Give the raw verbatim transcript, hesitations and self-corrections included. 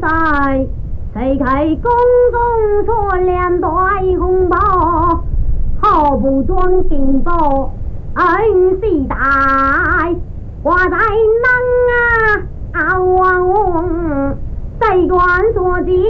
在，谁开宫中说两代红包，好不装金宝恩喜大，挂在南啊啊王，这段说起